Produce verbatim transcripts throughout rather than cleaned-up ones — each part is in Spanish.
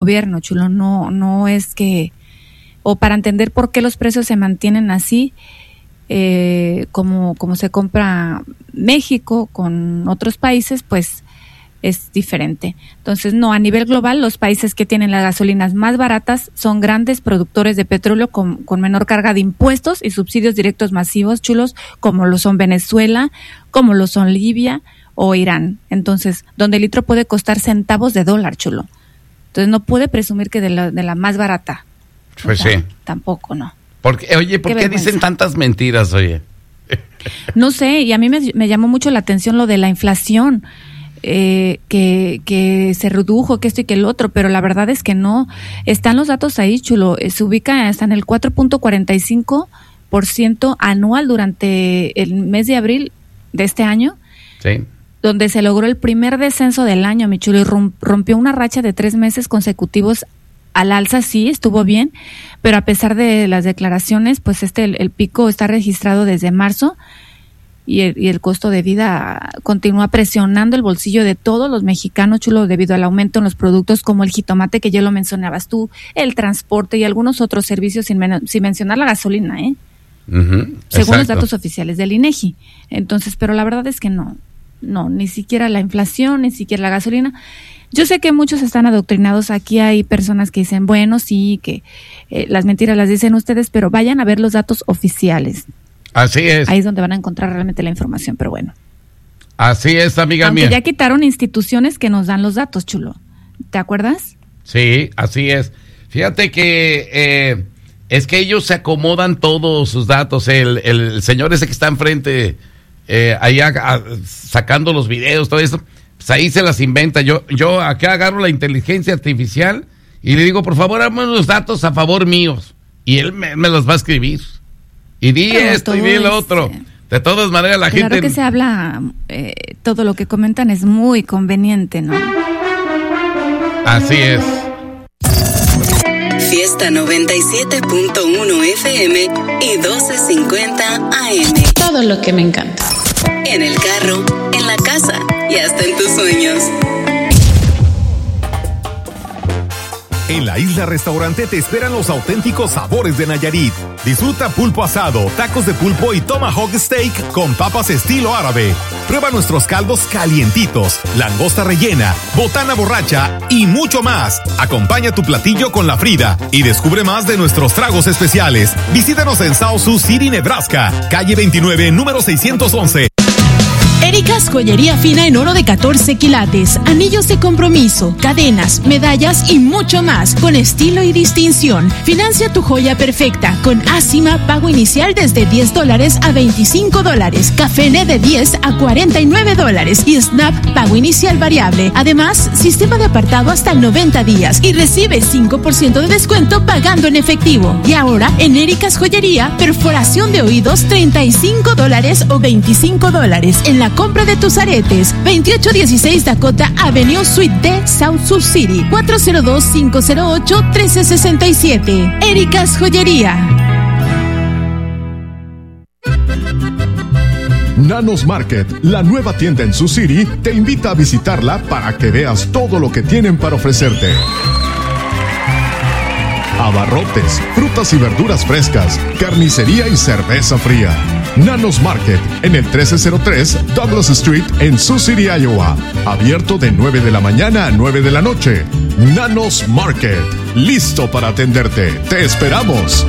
gobierno, chulo, no, no es que, o para entender por qué los precios se mantienen así, eh, como, como se compra México con otros países, pues es diferente. Entonces, no, a nivel global, los países que tienen las gasolinas más baratas son grandes productores de petróleo con, con menor carga de impuestos y subsidios directos masivos, chulos, como lo son Venezuela, como lo son Libia o Irán. Entonces, donde el litro puede costar centavos de dólar, chulo. Entonces, no puede presumir que de la, de la más barata. Pues o sea, sí. Tampoco, no. Porque, oye, ¿por qué, qué dicen tantas mentiras, oye? No sé, y a mí me, me llamó mucho la atención lo de la inflación. Eh, que, que se redujo, que esto y que el otro, pero la verdad es que no. Están los datos ahí, chulo. Eh, se ubica hasta en el cuatro punto cuarenta y cinco por ciento anual durante el mes de abril de este año. Sí. Donde se logró el primer descenso del año, mi chulo, y rompió una racha de tres meses consecutivos al alza. Sí, estuvo bien, pero a pesar de las declaraciones, pues este el, el pico está registrado desde marzo. Y el, y el costo de vida continúa presionando el bolsillo de todos los mexicanos, chulo, debido al aumento en los productos como el jitomate, que ya lo mencionabas tú, el transporte y algunos otros servicios, sin, men- sin mencionar la gasolina, ¿eh? Uh-huh, según exacto. los datos oficiales del INEGI. Entonces, pero la verdad es que no, no, ni siquiera la inflación, ni siquiera la gasolina. Yo sé que muchos están adoctrinados. Aquí hay personas que dicen, bueno, sí, que eh, las mentiras las dicen ustedes, pero vayan a ver los datos oficiales. Así es. Ahí es donde van a encontrar realmente la información, pero bueno. Así es, amiga Aunque mía. ya quitaron instituciones que nos dan los datos, chulo. ¿Te acuerdas? Sí, así es. Fíjate que eh, es que ellos se acomodan todos sus datos. El, el señor ese que está enfrente, eh, ahí a, a, sacando los videos, todo eso, pues ahí se las inventa. Yo, yo acá agarro la inteligencia artificial y le digo, por favor, hazme los datos a favor míos. Y él me, me los va a escribir. Y di Pero esto y di es, lo otro. De todas maneras, la claro gente... Claro que se habla, eh, todo lo que comentan es muy conveniente, ¿no? Así es. Fiesta noventa y siete punto uno F M y doce cincuenta A M. Todo lo que me encanta. En el carro, en la casa y hasta en tus sueños. En la Isla Restaurante te esperan los auténticos sabores de Nayarit. Disfruta pulpo asado, tacos de pulpo y tomahawk steak con papas estilo árabe. Prueba nuestros caldos calientitos, langosta rellena, botana borracha y mucho más. Acompaña tu platillo con la Frida y descubre más de nuestros tragos especiales. Visítanos en South Sioux City, Nebraska, calle veintinueve, número seiscientos once. Erika's Joyería Fina en oro de catorce quilates, anillos de compromiso, cadenas, medallas y mucho más con estilo y distinción. Financia tu joya perfecta con Asima, pago inicial desde diez dólares a veinticinco dólares, Cafene de diez a cuarenta y nueve dólares y Snap, pago inicial variable. Además, sistema de apartado hasta noventa días y recibe cinco por ciento de descuento pagando en efectivo. Y ahora, en Erika's Joyería, perforación de oídos treinta y cinco dólares o veinticinco dólares en la compra de tus aretes. veintiocho dieciséis Dakota Avenue Suite D, South Sioux City, cuatro cero dos, cinco cero ocho, uno tres seis siete. Erika's Joyería. Nanos Market, la nueva tienda en Sioux City, te invita a visitarla para que veas todo lo que tienen para ofrecerte. Abarrotes, frutas y verduras frescas, carnicería y cerveza fría. Nanos Market, en el trece cero tres Douglas Street, en Sioux City, Iowa. Abierto de nueve de la mañana a nueve de la noche. Nanos Market, listo para atenderte. ¡Te esperamos!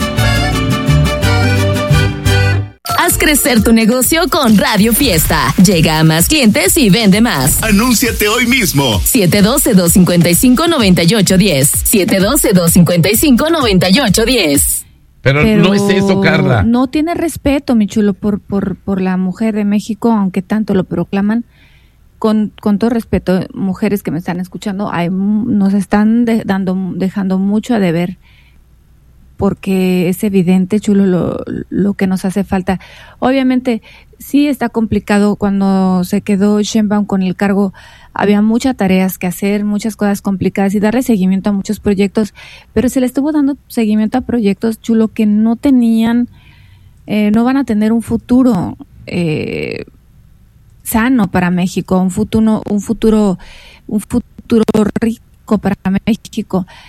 Haz crecer tu negocio con Radio Fiesta. Llega a más clientes y vende más. Anúnciate hoy mismo. siete uno dos, dos cinco cinco, nueve ocho uno cero. siete uno dos, dos cinco cinco, nueve ocho uno cero. Pero, Pero no es eso, Carla. No tiene respeto, mi chulo, por, por, por la mujer de México, aunque tanto lo proclaman. Con, con todo respeto, mujeres que me están escuchando, hay, nos están de, dando, dejando mucho a deber, porque es evidente, chulo, lo, lo que nos hace falta. Obviamente, sí está complicado. Cuando se quedó Sheinbaum con el cargo, había muchas tareas que hacer, muchas cosas complicadas y darle seguimiento a muchos proyectos, pero se le estuvo dando seguimiento a proyectos, chulo, que no tenían, eh, no van a tener un futuro eh, sano para México, un futuro, un futuro, un futuro rico para México.